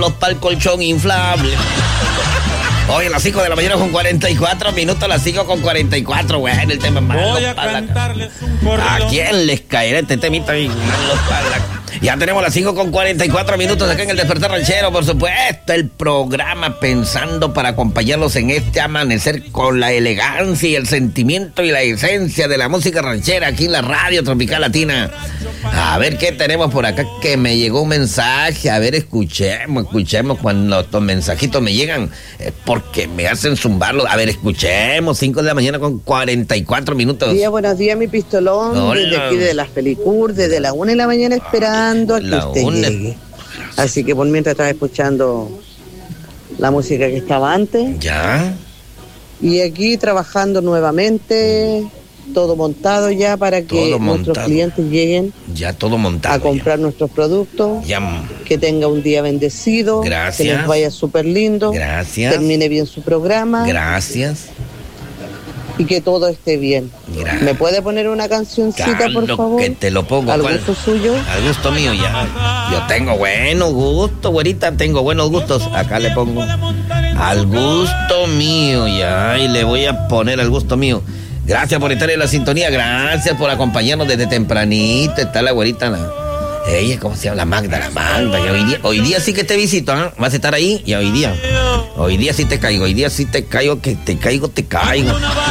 palos para el colchón inflable. Hoy a las 5 de la mañana con 44 minutos, a las 5 con 44, bueno, el tema es malo. Voy a cantarles un corrido. ¿A quién les caerá este temita? Ya tenemos las 5 con 44 minutos acá en el Despertar Ranchero, por supuesto, el programa pensando para acompañarlos en este amanecer con la elegancia y el sentimiento y la esencia de la música ranchera aquí en la Radio Tropical Latina. A ver qué tenemos por acá, que me llegó un mensaje. A ver, escuchemos cuando estos mensajitos me llegan, porque me hacen zumbarlo. A ver, escuchemos, 5 de la mañana con 44 minutos. Buenos días, mi pistolón. Hola. Desde aquí de las Pelicur, desde la 1 de la mañana esperando a que usted llegue. Así que por mientras estaba escuchando la música que estaba antes. ¿Ya? Y aquí trabajando nuevamente, todo montado ya para que nuestros clientes lleguen. Ya todo montado. A comprar nuestros productos. Ya. Que tenga un día bendecido. Gracias. Que les vaya súper lindo. Gracias. Termine bien su programa. Gracias. Y que todo esté bien. Gracias. ¿Me puede poner una cancioncita, Carlos, por favor? que te lo pongo. ¿Al ¿Cuál? gusto suyo? Al gusto mío, ya. Yo tengo buenos gustos, güerita, tengo buenos gustos. Acá le pongo al gusto mío, ya. Y le voy a poner al gusto mío. Gracias por estar en la sintonía, gracias por acompañarnos desde tempranito. Está la güerita, ella, ¿cómo se llama? La Magda. Y hoy día sí que te visito, ¿eh? Vas a estar ahí y hoy día sí te caigo, que te caigo.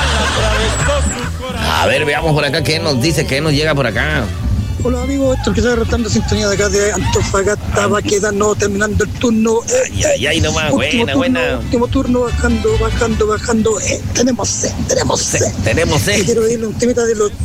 A ver, veamos por acá qué nos dice, qué nos llega por acá. Hola amigos, esto que está rotando sintonía de acá de Antofagasta, va quedando, terminando el turno. Ay, nomás, buena. Último turno, bajando. Tenemos sed. Quiero irle un temita de los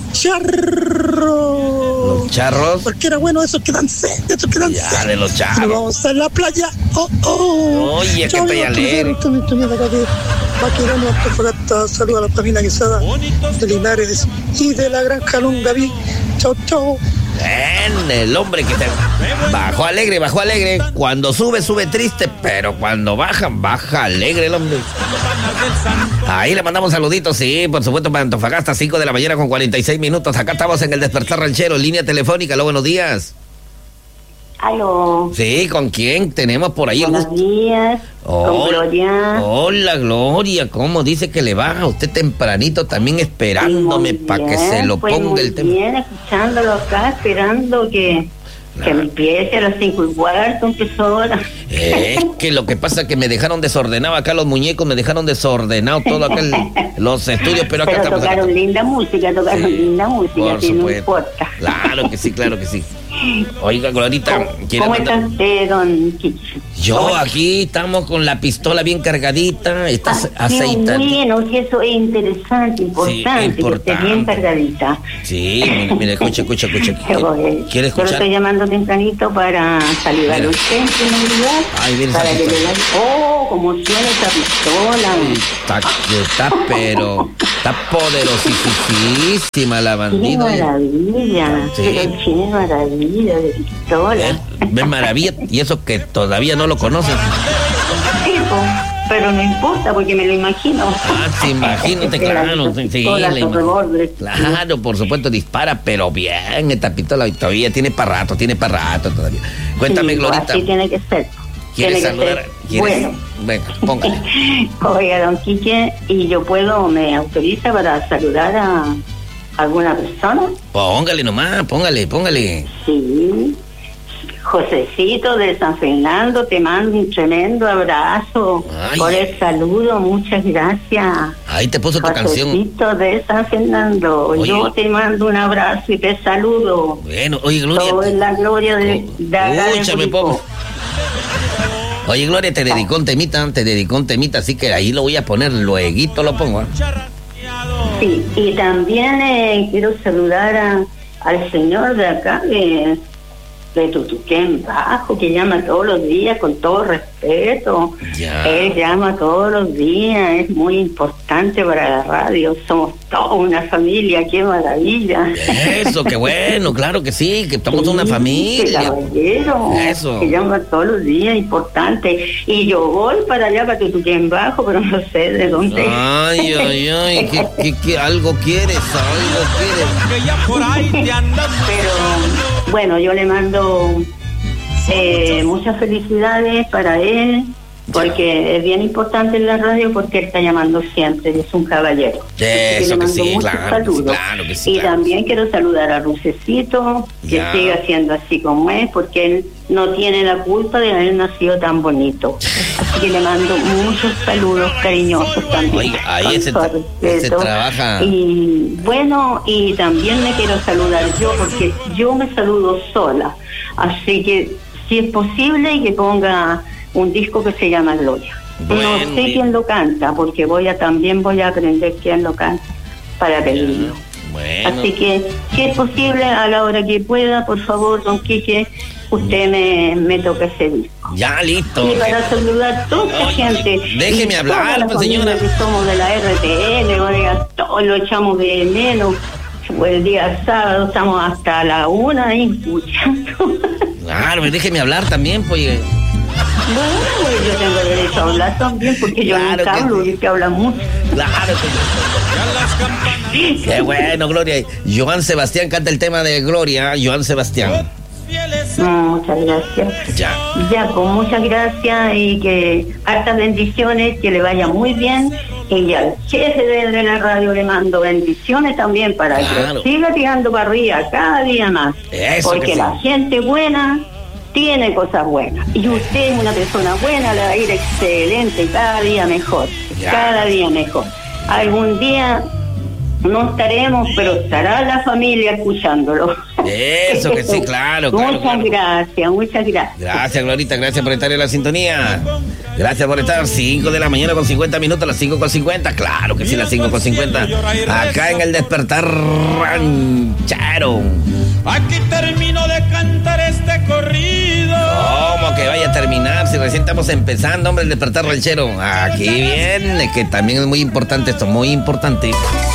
charros. ¿Los charros? Porque era bueno esos que dan sed, Ya, de los charros. Nos vamos a la playa. Oye, que estoy alegre. Sintonía de acá de Vaquerano, Antofagasta. Saludos a la familia Quesada de Linares y de la Granja Longaví. Chau. El hombre que te bajó alegre. Cuando sube triste, pero cuando baja alegre el hombre. Ahí le mandamos saluditos, sí, por supuesto, para Antofagasta, 5 de la mañana con 46 minutos. Acá estamos en el Despertar Ranchero, línea telefónica. Aló, buenos días. Aló. Sí, ¿con quién tenemos por ahí? Buenos días. Con Gloria. Hola, Gloria. ¿Cómo dice que le baja usted tempranito también esperándome para que se lo ponga el tema? Bien, escuchándolo acá, esperando que empiece a las 5:15, empezó ahora. Es que lo que pasa es que me dejaron desordenado acá los muñecos, me dejaron desordenado todo acá los estudios, pero acá estamos. Tocaron linda música, que no importa. Claro que sí. Oiga, Glorita, ¿cómo está usted, don Quiche? Yo aquí estamos con la pistola bien cargadita, estás aceitando. Bueno, que eso es interesante, importante, que esté bien cargadita. Sí, mira, escucha. ¿Quieres escuchar? Yo estoy llamando tempranito para saludar a usted en primer lugar. Ay, bien, para que le digan, como suena esa pistola. Está poderosísima la bandida. ¡Qué maravilla! Sí. ¡Qué maravilla de pistola! Ven maravilla, y eso que todavía no lo conoces. Sí, pero no importa porque me lo imagino. Sí, imagínate, claro. Claro, por supuesto, dispara, pero bien, esta pistola todavía tiene para rato todavía. Cuéntame, sí, Glorita. Así tiene que ser. ¿Quieres saludar? Bueno. Venga, póngale. Oiga, don Quique, ¿y yo me autoriza para saludar a alguna persona? Póngale nomás, póngale. Sí. Josecito de San Fernando, te mando un tremendo abrazo. Ay. Por el saludo, muchas gracias. Ahí te puso tu canción. Josecito de San Fernando, Oye. yo te mando un abrazo y te saludo. Bueno, oye, Gloria. Todo en la gloria de Escúchame, poco. Oye, Gloria, te dedicó un temita, así que ahí lo voy a poner, lueguito lo pongo. Sí, y también quiero saludar al señor de acá, de Tutuquén Bajo, que llama todos los días con todo respeto. Ya. Él llama todos los días, es muy importante para la radio, somos toda una familia, qué maravilla. Eso, qué bueno, claro que sí, que estamos una familia. Caballero, eso. Que llama todos los días, importante. Y yo voy para allá, para Tutuquén Bajo, pero no sé de dónde. Ay, ¿qué algo quieres? Pero bueno, yo le mando Muchas felicidades para él, porque es bien importante en la radio, porque él está llamando siempre y es un caballero. Eso que sí, claro que sí. Y también quiero saludar a Rusecito, que siga siendo así como es, porque él no tiene la culpa de haber nacido tan bonito. Así que le mando muchos saludos cariñosos también. Oiga, ahí se trabaja. Y bueno, y también me quiero saludar yo, porque yo me saludo sola. Así que, si es posible, que ponga un disco que se llama Gloria. No sé quién lo canta, porque también voy a aprender quién lo canta para pedirlo. Bueno. Así que, si es posible, a la hora que pueda, por favor, don Quique, usted me toca ese disco. Ya, listo. Y para saludar a toda la gente. Déjeme hablar, pues, señora. Que somos de la RTL, oiga, todos lo echamos de menos. El día sábado estamos hasta la 1 ahí escuchando. Claro, déjeme hablar también, pues. Bueno, yo tengo derecho a hablar también, porque yo nunca hablo y que habla mucho. Claro que qué bueno, Gloria. Joan Sebastián canta el tema de Gloria, Joan Sebastián. Muchas gracias. Ya, pues muchas gracias y que hartas bendiciones, que le vaya muy bien. Y al jefe de la radio le mando bendiciones también para que siga tirando para arriba cada día más. Eso, porque la gente buena tiene cosas buenas. Y usted es una persona buena, le va a ir excelente, cada día mejor. Cada día mejor. Algún día no estaremos, pero estará la familia escuchándolo. Eso que sí, claro. Muchas gracias. Gracias, Glorita, gracias por estar en la sintonía. Gracias por estar 5 de la mañana con 50 minutos, las 5:50. Claro que sí, las 5:50. Acá en el Despertar Ranchero. Aquí termino de cantar este corrido. ¿Cómo que vaya a terminar? Si recién estamos empezando, hombre, el Despertar Ranchero. Aquí viene, que también es muy importante esto, muy importante.